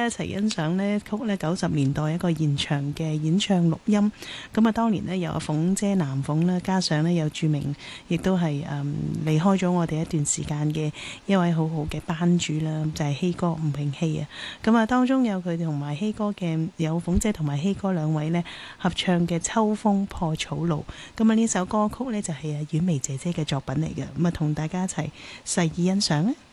家一齊欣賞呢曲呢90年代一個現場嘅演唱錄音。咁啊，當年呢，有阿鳳姐南鳳啦，加上呢有著名，亦都係離開咗我哋一段時間嘅一位好好嘅班主啦，就係希哥吳永熙啊。咁啊，當中有佢同埋希哥嘅，有鳳姐同埋希哥兩位呢合唱嘅《秋風破草路》。咁啊，呢首歌曲呢，就係婉薇姐姐嘅作品嚟嘅。咁啊，同大家一齊細意欣賞啊！